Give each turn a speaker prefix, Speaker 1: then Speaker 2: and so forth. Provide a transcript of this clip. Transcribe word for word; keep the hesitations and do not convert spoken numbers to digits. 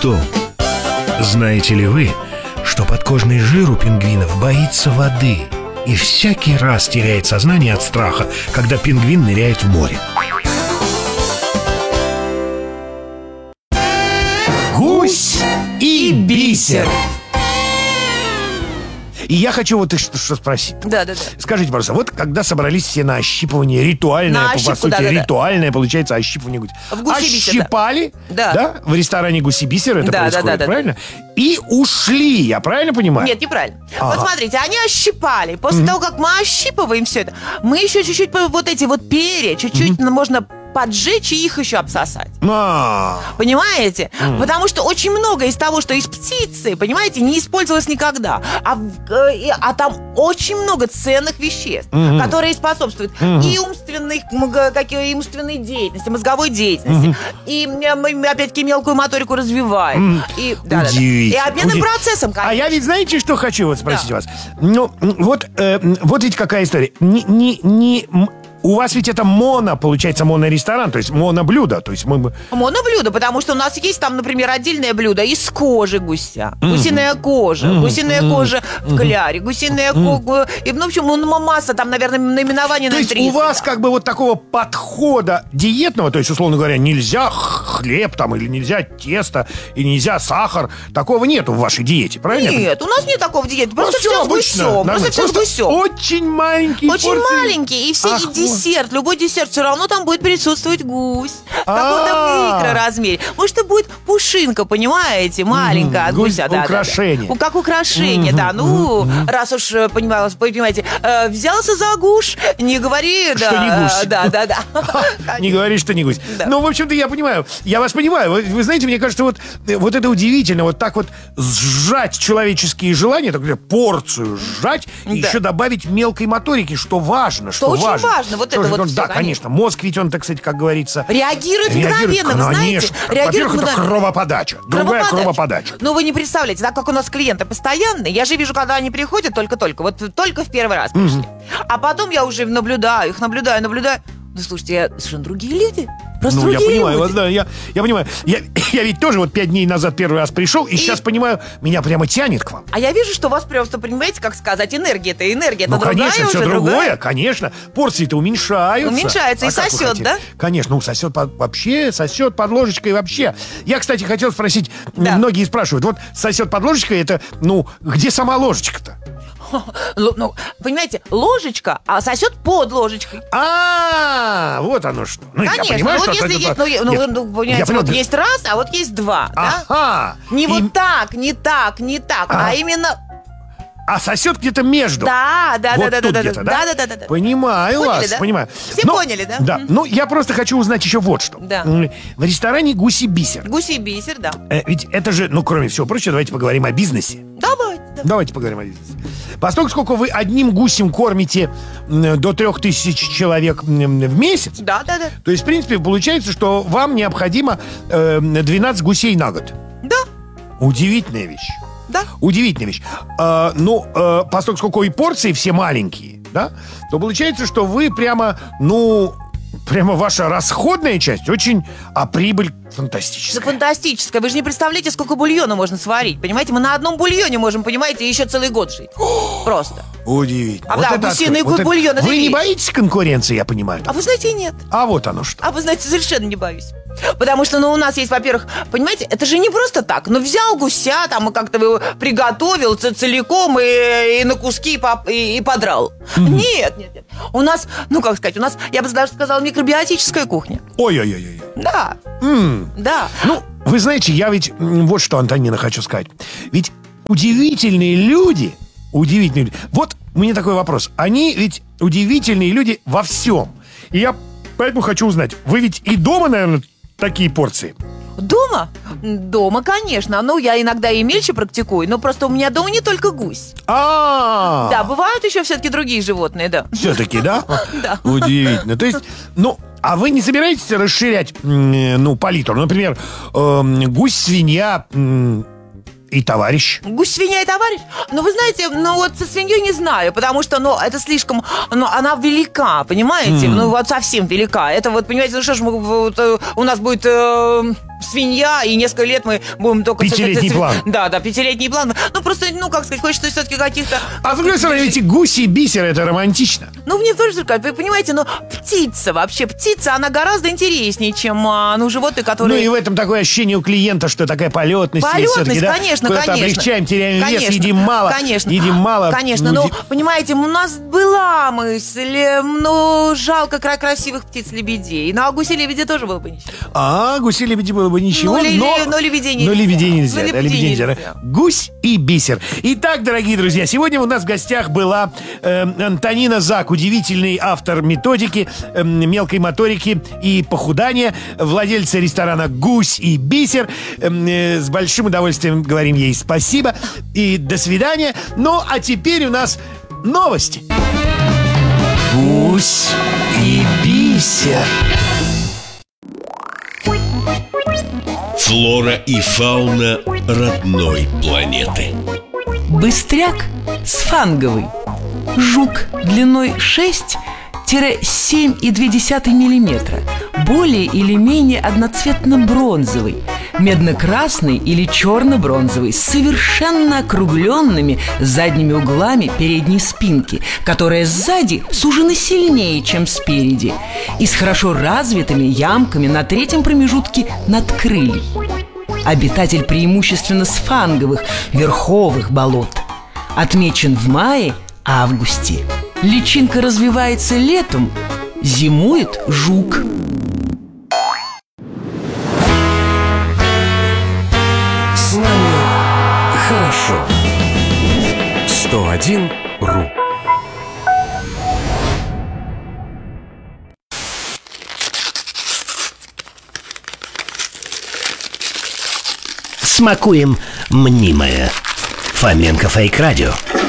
Speaker 1: том, знаете ли вы, что подкожный жир у пингвинов боится воды и всякий раз теряет сознание от страха, когда пингвин ныряет в море.
Speaker 2: Гусь и бисер. И я хочу вот что, что спросить.
Speaker 3: Да, да, да.
Speaker 2: Скажите, пожалуйста, вот когда собрались все на ощипывание ритуальное,
Speaker 3: На
Speaker 2: по,
Speaker 3: ощипку,
Speaker 2: по сути,
Speaker 3: да, да, да.
Speaker 2: ритуальное, получается, ощипывание гусь.
Speaker 3: В гуси-бисер,
Speaker 2: Ощипали,
Speaker 3: да.
Speaker 2: да, в ресторане гуси-бисер это
Speaker 3: Да,
Speaker 2: происходит,
Speaker 3: да, да, да,
Speaker 2: правильно? И ушли, я правильно понимаю?
Speaker 3: Нет, неправильно.
Speaker 2: Ага.
Speaker 3: Вот смотрите, они ощипали. После mm-hmm. того, как мы ощипываем все это, мы еще чуть-чуть вот эти вот перья, чуть-чуть mm-hmm. можно поджечь и их еще обсосать.
Speaker 2: А.
Speaker 3: Понимаете?
Speaker 2: Mm.
Speaker 3: Потому что очень много из того, что из птицы, понимаете, не использовалось никогда. А, а там очень много ценных веществ, mm-hmm. которые способствуют mm-hmm. и умственной, как, и умственной деятельности, мозговой деятельности, mm-hmm. и, опять-таки, мелкую моторику развивает. Mm. И, да, да, да. И обменным Удив... процессом, конечно.
Speaker 2: А я ведь, знаете, что хочу вот спросить
Speaker 3: да.
Speaker 2: вас? Ну, вот, э, вот ведь какая история. Не... не, не У вас ведь это моно, получается, моноресторан, то есть моноблюдо. То есть мы...
Speaker 3: Моноблюдо, потому что у нас есть там, например, отдельное блюдо из кожи гуся. Mm-hmm. Гусиная кожа, mm-hmm. гусиная mm-hmm. кожа в кляре, гусиная mm-hmm. кожа. И, ну, в общем, ну, масса там, наверное, наименований на
Speaker 2: триста. То есть у вас
Speaker 3: да.
Speaker 2: как бы вот такого подхода диетного, то есть, условно говоря, нельзя хлеб там, или нельзя тесто, и нельзя сахар. Такого нету в вашей диете, правильно?
Speaker 3: Нет, у нас нет такого диеты. Просто
Speaker 2: все
Speaker 3: все с
Speaker 2: обычно,
Speaker 3: гусем.
Speaker 2: Просто,
Speaker 3: просто все с гусем.
Speaker 2: Очень маленький.
Speaker 3: Очень
Speaker 2: порции.
Speaker 3: маленький. И все
Speaker 2: Ах,
Speaker 3: и десерт. Любой десерт все равно там будет присутствовать гусь. В каком-то микроразмере. Может, это будет пушинка, понимаете, маленькая от гуся.
Speaker 2: Украшение.
Speaker 3: Как украшение, да. Ну, раз уж, понимаете, взялся за гусь, не говори...
Speaker 2: Что не гусь.
Speaker 3: Да, да, да.
Speaker 2: Не говори, что не гусь. Ну, в общем-то, я понимаю. Я вас понимаю. Вы знаете, мне кажется, вот, вот это удивительно. Вот так вот сжать человеческие желания, такую порцию сжать, и еще добавить мелкой моторики, что важно. Что
Speaker 3: очень
Speaker 2: важно.
Speaker 3: важно. Вот это вот
Speaker 2: Да, конечно. конечно. Мозг ведь он, так сказать, как говорится...
Speaker 3: Реагирует мгновенно, вы знаете.
Speaker 2: Во-первых, это кровоподача. Другая кровоподача.
Speaker 3: Ну, вы не представляете, так как у нас клиенты постоянные, я же вижу, когда они приходят только-только, вот только в первый раз пришли. А потом я уже наблюдаю их, наблюдаю, наблюдаю. Ну, слушайте, я совершенно другие люди. Просто
Speaker 2: ну, я понимаю
Speaker 3: люди.
Speaker 2: вас, да, я, я понимаю. Я, я ведь тоже вот пять дней назад первый раз пришел, и, и сейчас понимаю, меня прямо тянет к вам.
Speaker 3: А я вижу, что у вас просто, понимаете, как сказать, энергия это энергия.
Speaker 2: Ну,
Speaker 3: это
Speaker 2: конечно,
Speaker 3: другая
Speaker 2: все
Speaker 3: уже,
Speaker 2: другое,
Speaker 3: другая.
Speaker 2: конечно. Порции-то уменьшаются.
Speaker 3: Уменьшается
Speaker 2: а
Speaker 3: и сосет, да?
Speaker 2: Конечно, ну, сосет под, вообще, сосет под ложечкой вообще. Я, кстати, хотел спросить,
Speaker 3: да.
Speaker 2: многие спрашивают, вот сосет под ложечкой, это, ну, где сама ложечка-то?
Speaker 3: Ну, понимаете, ложечка, а сосет под ложечкой.
Speaker 2: А, вот оно что. Ну,
Speaker 3: конечно,
Speaker 2: я понимаю,
Speaker 3: вот
Speaker 2: что
Speaker 3: если
Speaker 2: это...
Speaker 3: есть, ну, ну, ну, понимаете,
Speaker 2: понял,
Speaker 3: вот есть раз, а вот есть два,
Speaker 2: ага.
Speaker 3: да? Не
Speaker 2: И...
Speaker 3: вот так, не так, не так, а, а именно...
Speaker 2: А сосет где-то между.
Speaker 3: Да, да,
Speaker 2: вот
Speaker 3: да,
Speaker 2: тут
Speaker 3: да,
Speaker 2: где-то,
Speaker 3: да,
Speaker 2: да?
Speaker 3: да, да, да.
Speaker 2: Понимаю
Speaker 3: поняли,
Speaker 2: вас,
Speaker 3: да?
Speaker 2: понимаю.
Speaker 3: Все
Speaker 2: Но,
Speaker 3: поняли, да?
Speaker 2: Да. Ну, я просто хочу узнать еще вот что.
Speaker 3: Да.
Speaker 2: В ресторане «Гуси-бисер».
Speaker 3: «Гуси-бисер», да.
Speaker 2: Э, ведь это же, ну, кроме всего прочего, давайте поговорим о бизнесе.
Speaker 3: Давайте. Да.
Speaker 2: Давайте поговорим о бизнесе. Поскольку сколько вы одним гусем кормите до трех тысяч человек в месяц,
Speaker 3: да, да, да.
Speaker 2: то есть, в принципе, получается, что вам необходимо э, двенадцать гусей на год.
Speaker 3: Да.
Speaker 2: Удивительная вещь.
Speaker 3: Да.
Speaker 2: Удивительная вещь. А, ну, а, поскольку сколько и порции все маленькие, да, то получается, что вы прямо, ну, прямо ваша расходная часть очень, а прибыль фантастическая.
Speaker 3: Да, фантастическая. Вы же не представляете, сколько бульона можно сварить. Понимаете, мы на одном бульоне можем, понимаете, еще целый год жить. Просто.
Speaker 2: Удивительно.
Speaker 3: А
Speaker 2: вот
Speaker 3: да,
Speaker 2: это
Speaker 3: гусиный
Speaker 2: вот
Speaker 3: бульон.
Speaker 2: это... Вы не боитесь конкуренции, я понимаю?
Speaker 3: А вы знаете, нет.
Speaker 2: А вот оно что.
Speaker 3: А вы знаете, совершенно не боюсь. Потому что, ну, у нас есть, во-первых, понимаете, это же не просто так. Ну, взял гуся, там, и как-то его приготовил целиком и, и на куски и, поп, и, и подрал. Mm-hmm. Нет, нет, нет. У нас, ну, как сказать, у нас, я бы даже сказала, микробиотическая кухня.
Speaker 2: Ой-ой-ой.
Speaker 3: Да.
Speaker 2: Mm.
Speaker 3: Да.
Speaker 2: Ну, вы знаете, я ведь, вот что, Антонина, хочу сказать. Ведь удивительные люди, удивительные люди. Вот у меня такой вопрос. Они ведь удивительные люди во всем. И я поэтому хочу узнать, вы ведь и дома, наверное, такие порции?
Speaker 3: Дома? Дома, конечно. Ну, я иногда и мельче практикую, но просто у меня дома не только гусь.
Speaker 2: А-а-а.
Speaker 3: Да, бывают еще все-таки другие животные, да.
Speaker 2: Все-таки, да?
Speaker 3: Да.
Speaker 2: Удивительно. То есть, ну, а вы не собираетесь расширять, ну, палитру? Например, гусь, свинья... И товарищ.
Speaker 3: Гусь, свинья и товарищ? Ну, вы знаете, ну вот со свиньей не знаю, потому что, ну, это слишком, ну, она велика, понимаете? Mm. Ну, вот совсем велика. Это вот, понимаете, ну что ж, мы, вот, у нас будет... Э, свинья, и несколько лет мы будем только...
Speaker 2: Пятилетний план.
Speaker 3: Да, да, пятилетний план. Ну, просто, ну, как сказать, хочется все-таки каких-то...
Speaker 2: А с другой стороны, ведь гуси и бисер — это романтично.
Speaker 3: Ну, мне тоже, вы понимаете, но птица вообще, птица, она гораздо интереснее, чем, ну, животные, которые...
Speaker 2: Ну, и в этом такое ощущение у клиента, что такая полетность.
Speaker 3: Полетность,
Speaker 2: есть, да?
Speaker 3: конечно,
Speaker 2: Куда-то
Speaker 3: конечно.
Speaker 2: облегчаем, теряем
Speaker 3: конечно,
Speaker 2: вес, едим мало.
Speaker 3: Конечно,
Speaker 2: едим мало.
Speaker 3: Конечно,
Speaker 2: ну,
Speaker 3: но,
Speaker 2: ди...
Speaker 3: понимаете, у нас была мысль, ну, жалко кра- красивых птиц-лебедей. Ну, а гуси-лебеди тоже было бы ничего.
Speaker 2: А, гуси-лебеди было бы ничего,
Speaker 3: Ну, ли-
Speaker 2: но...
Speaker 3: но лебедей нельзя.
Speaker 2: Но лебедей нельзя,
Speaker 3: Но
Speaker 2: да,
Speaker 3: лебедей
Speaker 2: лебедей нельзя.
Speaker 3: нельзя.
Speaker 2: Гусь и бисер. Итак, дорогие друзья, сегодня у нас в гостях была э, Антонина Зак, удивительный автор методики э, мелкой моторики и похудания, владельца ресторана «Гусь и бисер». Э, э, с большим удовольствием говорим ей спасибо и до свидания. Ну, а теперь у нас новости. Гусь и бисер.
Speaker 4: Флора и фауна родной планеты.
Speaker 5: Быстряк сфанговый. Жук длиной шесть-семь и две десятых миллиметра, более или менее одноцветно-бронзовый, медно-красный или черно-бронзовый, с совершенно округленными задними углами передней спинки, которая сзади сужена сильнее, чем спереди, и с хорошо развитыми ямками на третьем промежутке надкрылий. Обитатель преимущественно сфанговых верховых болот. Отмечен в мае-августе. Личинка развивается летом, зимует жук.
Speaker 6: С нами хорошо. сто один ру.
Speaker 1: Смакуем мнимое. Фоменко Фейк Радио.